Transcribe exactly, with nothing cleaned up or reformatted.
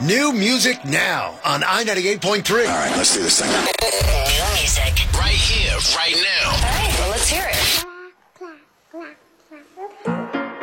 New music now on I ninety-eight point three. All right, let's do this thing.